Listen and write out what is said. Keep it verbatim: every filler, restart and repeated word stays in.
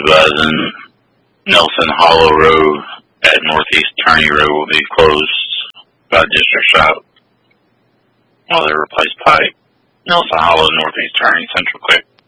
advising Nelson Hollow Road at Northeast Turney Road will be closed by district shop while they replace pipe. Nelson Hollow, Northeast Turney, Central Quick.